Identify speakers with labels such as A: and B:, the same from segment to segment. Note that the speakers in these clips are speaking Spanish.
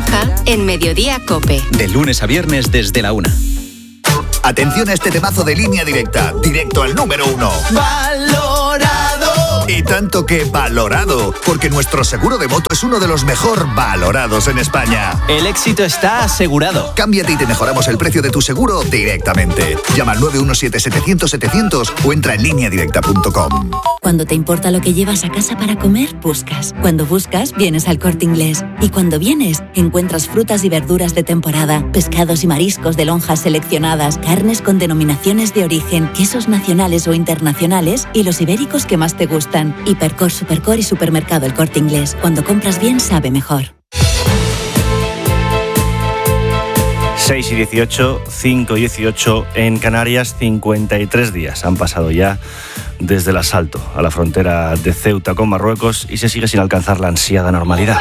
A: Rioja en Mediodía COPE.
B: De lunes a viernes desde la 1.
C: Atención a este temazo de Línea Directa, directo al número 1. ¡Valorado! Y tanto que valorado, porque nuestro seguro de moto es uno de los mejor valorados en España.
B: El éxito está asegurado.
C: Cámbiate y te mejoramos el precio de tu seguro directamente. Llama al 917-700-700 o entra en lineadirecta.com.
D: Cuando te importa lo que llevas a casa para comer, buscas. Cuando buscas, vienes al Corte Inglés. Y cuando vienes, encuentras frutas y verduras de temporada, pescados y mariscos de lonjas seleccionadas, carnes con denominaciones de origen, quesos nacionales o internacionales y los ibéricos que más te gustan. Hipercor, Supercor y Supermercado El Corte Inglés. Cuando compras bien, sabe mejor.
E: 6 y 18, 5 y 18 en Canarias, 53 días han pasado ya desde el asalto a la frontera de Ceuta con Marruecos y se sigue sin alcanzar la ansiada normalidad.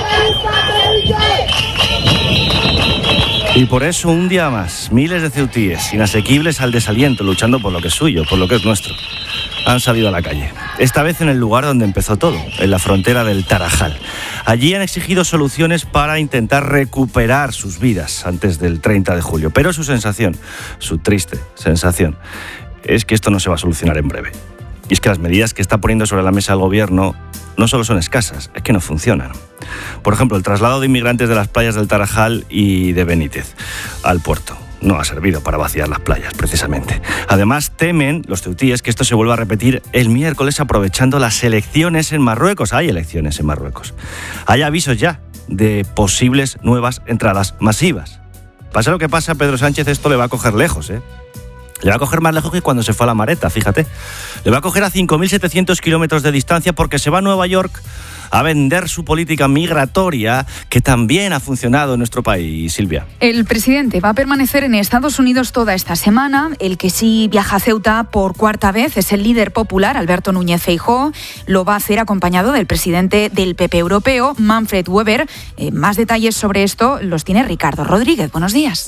E: Y por eso un día más, miles de ceutíes, inasequibles al desaliento, luchando por lo que es suyo, por lo que es nuestro, han salido a la calle. Esta vez en el lugar donde empezó todo, en la frontera del Tarajal. Allí han exigido soluciones para intentar recuperar sus vidas antes del 30 de julio. Pero su sensación, su triste sensación, es que esto no se va a solucionar en breve. Y es que las medidas que está poniendo sobre la mesa el gobierno no solo son escasas, es que no funcionan. Por ejemplo, el traslado de inmigrantes de las playas del Tarajal y de Benítez al puerto no ha servido para vaciar las playas, precisamente. Además, temen los ceutíes que esto se vuelva a repetir el miércoles aprovechando las elecciones en Marruecos. Hay elecciones en Marruecos. Hay avisos ya de posibles nuevas entradas masivas. Pase lo que pase a Pedro Sánchez, esto le va a coger lejos, ¿eh? Le va a coger más lejos que cuando se fue a la Mareta, fíjate. Le va a coger a 5.700 kilómetros de distancia porque se va a Nueva York a vender su política migratoria que también ha funcionado en nuestro país, Silvia.
F: El presidente va a permanecer en Estados Unidos toda esta semana. El que sí viaja a Ceuta por cuarta vez es el líder popular, Alberto Núñez Feijóo. Lo va a hacer acompañado del presidente del PP europeo, Manfred Weber. Más detalles sobre esto los tiene Ricardo Rodríguez. Buenos días.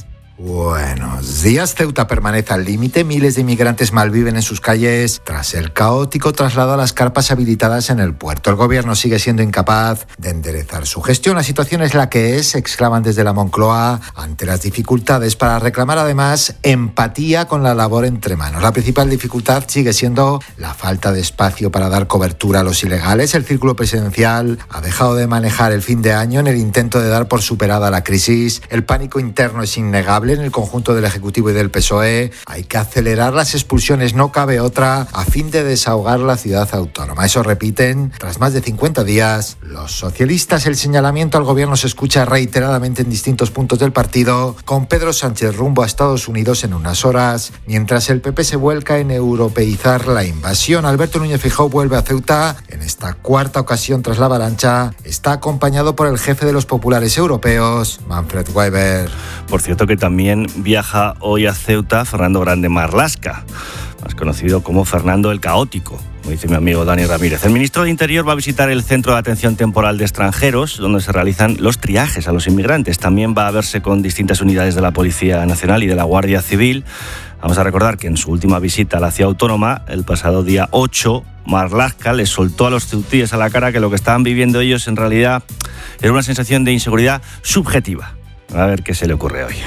G: Buenos días. Ceuta permanece al límite. Miles de inmigrantes malviven en sus calles tras el caótico traslado a las carpas habilitadas en el puerto. El gobierno sigue siendo incapaz de enderezar su gestión. La situación es la que es, exclaman desde la Moncloa, ante las dificultades para reclamar además empatía con la labor entre manos. La principal dificultad sigue siendo la falta de espacio para dar cobertura a los ilegales. El círculo presidencial ha dejado de manejar el fin de año en el intento de dar por superada la crisis. El pánico interno es innegable en el conjunto del Ejecutivo y del PSOE. Hay que acelerar las expulsiones, no cabe otra, a fin de desahogar la ciudad autónoma. Eso repiten tras más de 50 días los socialistas. El señalamiento al gobierno se escucha reiteradamente en distintos puntos del partido, con Pedro Sánchez rumbo a Estados Unidos en unas horas, mientras el PP se vuelca en europeizar la invasión. Alberto Núñez Feijóo vuelve a Ceuta en esta cuarta ocasión tras la avalancha. Está acompañado por el jefe de los populares europeos, Manfred Weber.
E: Por cierto que también viaja hoy a Ceuta Fernando Grande Marlaska, más conocido como Fernando el Caótico, como dice mi amigo Dani Ramírez. El ministro de Interior va a visitar el Centro de Atención Temporal de Extranjeros, donde se realizan los triajes a los inmigrantes. También va a verse con distintas unidades de la Policía Nacional y de la Guardia Civil. Vamos a recordar que en su última visita a la ciudad autónoma, el pasado día 8, Marlaska les soltó a los ceutíes a la cara que lo que estaban viviendo ellos en realidad era una sensación de inseguridad subjetiva. A ver qué se le ocurre hoy.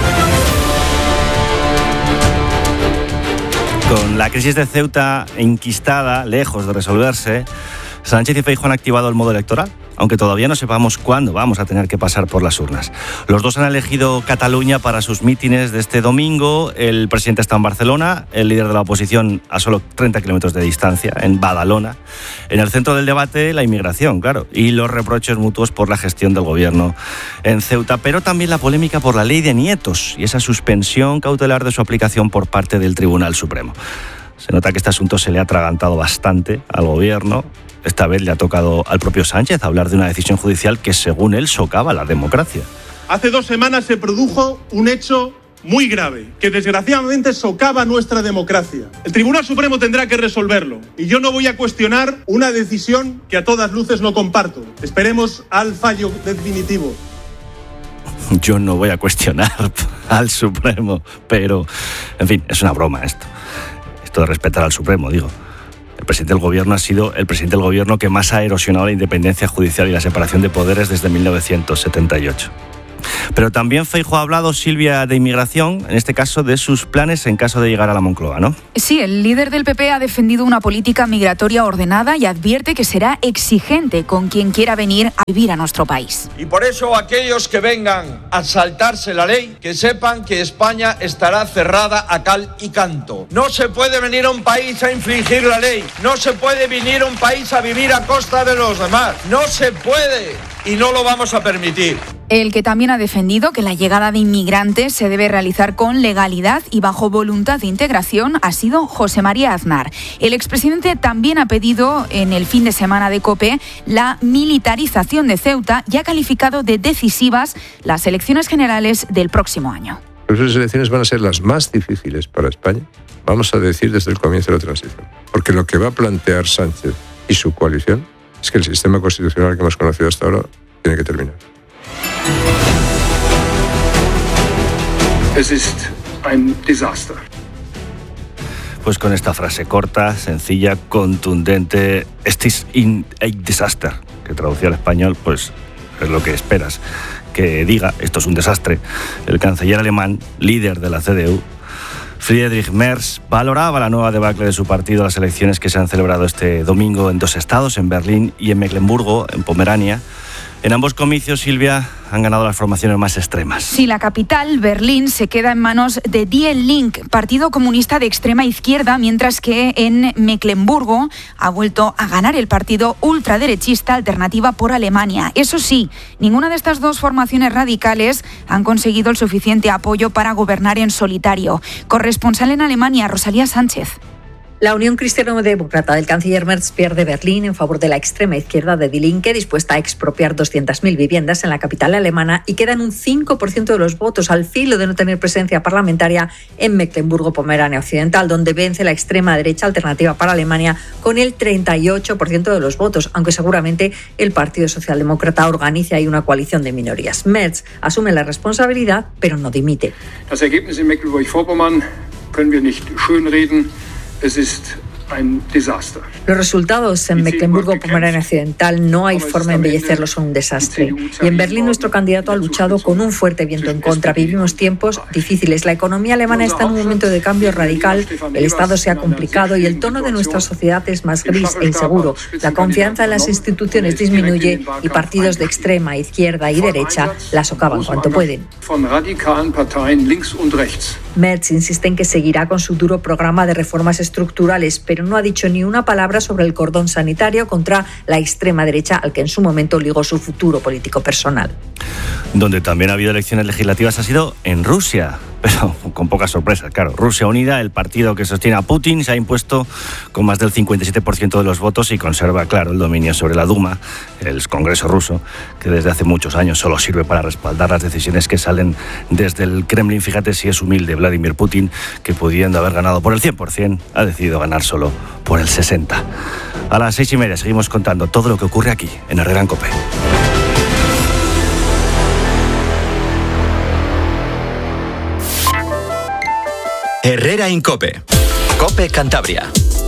E: Con la crisis de Ceuta enquistada, lejos de resolverse, Sánchez y Feijóo han activado el modo electoral, aunque todavía no sepamos cuándo vamos a tener que pasar por las urnas. Los dos han elegido Cataluña para sus mítines de este domingo. El presidente está en Barcelona, el líder de la oposición a solo 30 kilómetros de distancia, en Badalona. En el centro del debate, la inmigración, claro, y los reproches mutuos por la gestión del gobierno en Ceuta, pero también la polémica por la ley de nietos y esa suspensión cautelar de su aplicación por parte del Tribunal Supremo. Se nota que este asunto se le ha atragantado bastante al gobierno. Esta vez le ha tocado al propio Sánchez hablar de una decisión judicial que, según él, socava la democracia.
H: Hace 2 semanas se produjo un hecho muy grave, que desgraciadamente socava nuestra democracia. El Tribunal Supremo tendrá que resolverlo, y yo no voy a cuestionar una decisión que a todas luces no comparto. Esperemos al fallo definitivo.
E: Yo no voy a cuestionar al Supremo, pero, en fin, es una broma esto. Esto de respetar al Supremo, digo. El presidente del gobierno ha sido el presidente del gobierno que más ha erosionado la independencia judicial y la separación de poderes desde 1978. Pero también Feijóo ha hablado, Silvia, de inmigración, en este caso de sus planes en caso de llegar a la Moncloa, ¿no?
F: Sí, el líder del PP ha defendido una política migratoria ordenada y advierte que será exigente con quien quiera venir a vivir a nuestro país.
I: Y por eso aquellos que vengan a saltarse la ley, que sepan que España estará cerrada a cal y canto. No se puede venir a un país a infringir la ley, no se puede venir a un país a vivir a costa de los demás, no se puede y no lo vamos a permitir.
F: El que también ha defendido que la llegada de inmigrantes se debe realizar con legalidad y bajo voluntad de integración ha sido José María Aznar. El expresidente también ha pedido en el fin de semana de COPE la militarización de Ceuta y ha calificado de decisivas las elecciones generales del próximo año.
J: Esas elecciones van a ser las más difíciles para España, vamos a decir desde el comienzo de la transición. Porque lo que va a plantear Sánchez y su coalición es que el sistema constitucional que hemos conocido hasta ahora tiene que terminar.
K: Es ist ein Desaster.
E: Pues con esta frase corta, sencilla, contundente, "Este ist ein Desaster", que traducido al español, pues es lo que esperas que diga, esto es un desastre. El canciller alemán, líder de la CDU, Friedrich Merz, valoraba la nueva debacle de su partido a las elecciones que se han celebrado este domingo en 2 estados, en Berlín y en Mecklemburgo, en Pomerania. En ambos comicios, Silvia, han ganado las formaciones más extremas.
F: Sí, la capital, Berlín, se queda en manos de Die Linke, partido comunista de extrema izquierda, mientras que en Mecklemburgo ha vuelto a ganar el partido ultraderechista Alternativa por Alemania. Eso sí, ninguna de estas dos formaciones radicales han conseguido el suficiente apoyo para gobernar en solitario. Corresponsal en Alemania, Rosalía Sánchez.
L: La Unión Cristiano-Demócrata del canciller Merz pierde Berlín en favor de la extrema izquierda de Die Linke, dispuesta a expropiar 200.000 viviendas en la capital alemana, y queda en un 5% de los votos, al filo de no tener presencia parlamentaria en Mecklemburgo-Pomerania Occidental, donde vence la extrema derecha Alternativa para Alemania con el 38% de los votos, aunque seguramente el Partido Socialdemócrata organice ahí una coalición de minorías. Merz asume la responsabilidad, pero no dimite.
K: Das Ergebnis in Mecklenburg-Vorpommern können wir nicht schönreden. Es ist ein Desaster.
L: Los resultados en Mecklemburgo-Pomerania Occidental no hay forma de embellecerlos, son un desastre. Y en Berlín nuestro candidato ha luchado con un fuerte viento en contra. Vivimos tiempos difíciles. La economía alemana está en un momento de cambio radical. El Estado se ha complicado y el tono de nuestra sociedad es más gris e inseguro. La confianza en las instituciones disminuye y partidos de extrema, izquierda y derecha la socavan cuanto pueden. Merz insiste en que seguirá con su duro programa de reformas estructurales, pero no ha dicho ni una palabra sobre el cordón sanitario contra la extrema derecha, al que en su momento ligó su futuro político personal.
E: Donde también ha habido elecciones legislativas ha sido en Rusia, pero con pocas sorpresas, claro. Rusia Unida, el partido que sostiene a Putin, se ha impuesto con más del 57% de los votos y conserva, claro, el dominio sobre la Duma, el Congreso ruso, que desde hace muchos años solo sirve para respaldar las decisiones que salen desde el Kremlin. Fíjate si es humilde Vladimir Putin, que pudiendo haber ganado por el 100%, ha decidido ganar solo por el 60%. A las 6:30 seguimos contando todo lo que ocurre aquí, en Herrera en COPE.
B: Herrera en COPE. COPE Cantabria.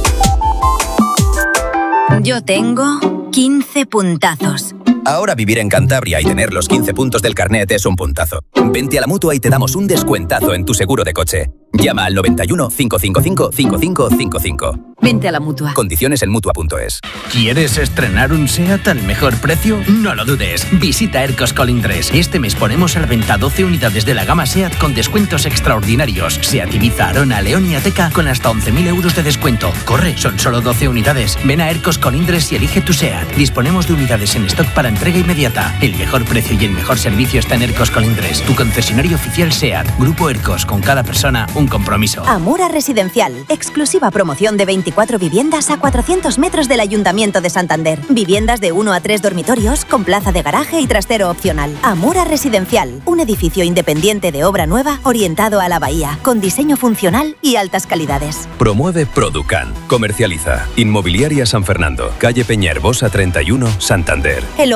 A: Yo tengo 15 puntazos.
M: Ahora vivir en Cantabria y tener los 15 puntos del carnet es un puntazo. Vente a la Mutua y te damos un descuentazo en tu seguro de coche. Llama al 91 555 5555.
A: Vente a la Mutua.
M: Condiciones en Mutua.es.
N: ¿Quieres estrenar un SEAT al mejor precio? No lo dudes. Visita Ercos Colindres. Este mes ponemos a la venta 12 unidades de la gama SEAT con descuentos extraordinarios. SEAT Ibiza, Arona, León y Ateca con hasta 11.000 euros de descuento. Corre, son solo 12 unidades. Ven a Ercos Colindres y elige tu SEAT. Disponemos de unidades en stock para entrega inmediata. El mejor precio y el mejor servicio está en Ercos Colindres, tu concesionario oficial SEAT. Grupo Ercos, con cada persona un compromiso.
O: Amura Residencial, exclusiva promoción de 24 viviendas a 400 metros del Ayuntamiento de Santander. Viviendas de 1 a 3 dormitorios con plaza de garaje y trastero opcional. Amura Residencial, un edificio independiente de obra nueva orientado a la bahía, con diseño funcional y altas calidades.
P: Promueve Producan. Comercializa. Inmobiliaria San Fernando, calle Peña Herbosa 31, Santander.
O: El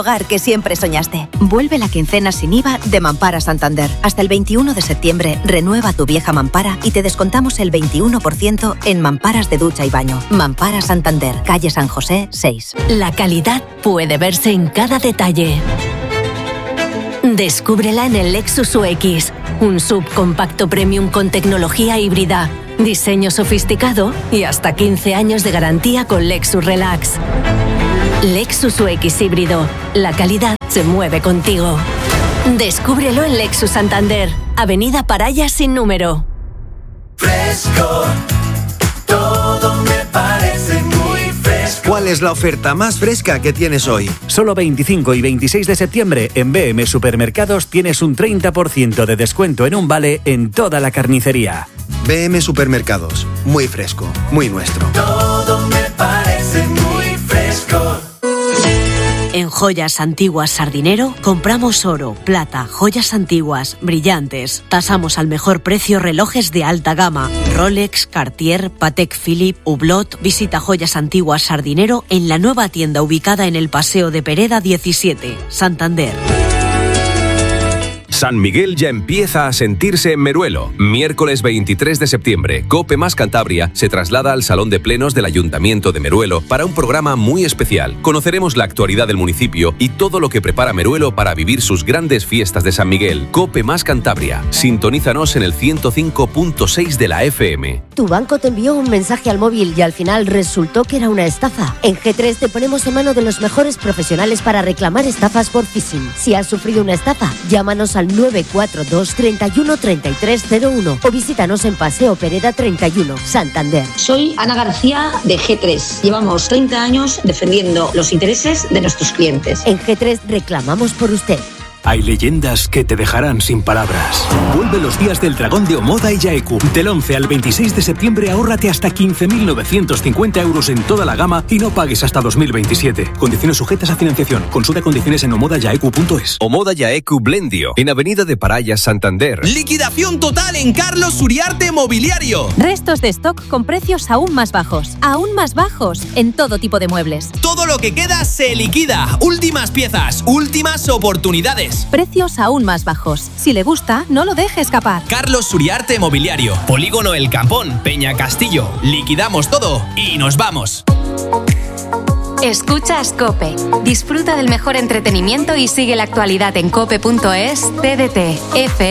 O: hogar que siempre soñaste. Vuelve la quincena sin IVA de Mampara Santander. Hasta el 21 de septiembre, renueva tu vieja mampara y te descontamos el 21% en mamparas de ducha y baño. Mampara Santander, calle San José, 6.
P: La calidad puede verse en cada detalle. Descúbrela en el Lexus UX, un subcompacto premium con tecnología híbrida, diseño sofisticado y hasta 15 años de garantía con Lexus Relax. Lexus UX híbrido. La calidad se mueve contigo. Descúbrelo en Lexus Santander, Avenida Paraya sin número.
Q: Fresco, todo me parece muy fresco. ¿Cuál es la oferta más fresca que tienes hoy?
R: Solo 25 y 26 de septiembre en BM Supermercados tienes un 30% de descuento en un vale en toda la carnicería.
Q: BM Supermercados, muy fresco, muy nuestro. Todo me parece muy fresco.
P: En Joyas Antiguas Sardinero compramos oro, plata, joyas antiguas, brillantes. Tasamos al mejor precio relojes de alta gama. Rolex, Cartier, Patek Philippe, Hublot. Visita Joyas Antiguas Sardinero en la nueva tienda ubicada en el Paseo de Pereda 17, Santander.
S: San Miguel ya empieza a sentirse en Meruelo. Miércoles 23 de septiembre, COPE más Cantabria se traslada al Salón de Plenos del Ayuntamiento de Meruelo para un programa muy especial. Conoceremos la actualidad del municipio y todo lo que prepara Meruelo para vivir sus grandes fiestas de San Miguel. COPE más Cantabria. Sintonízanos en el 105.6 de la FM.
T: Tu banco te envió un mensaje al móvil y al final resultó que era una estafa. En G3 te ponemos en mano de los mejores profesionales para reclamar estafas por phishing. Si has sufrido una estafa, llámanos al 942 31 3301 o visítanos en Paseo Pereda 31, Santander.
U: Soy Ana García de G3. Llevamos 30 años defendiendo los intereses de nuestros clientes.
T: En G3 reclamamos por usted.
V: Hay leyendas que te dejarán sin palabras. Vuelve los días del dragón de Omoda y Yaeku. Del 11 al 26 de septiembre ahórrate hasta 15.950 euros en toda la gama y no pagues hasta 2027. Condiciones sujetas a financiación. Consulta condiciones en omodayaeku.es.
S: Omoda Yaeku Blendio, en Avenida de Paraya, Santander.
W: Liquidación total en Carlos Uriarte Mobiliario.
X: Restos de stock con precios aún más bajos. Aún más bajos en todo tipo de muebles.
W: Todo lo que queda se liquida. Últimas piezas, últimas oportunidades.
X: Precios aún más bajos. Si le gusta, no lo deje escapar.
W: Carlos Uriarte Mobiliario. Polígono El Campón, Peña Castillo. Liquidamos todo y nos vamos.
Y: Escuchas COPE. Disfruta del mejor entretenimiento y sigue la actualidad en cope.es, TDT, FM.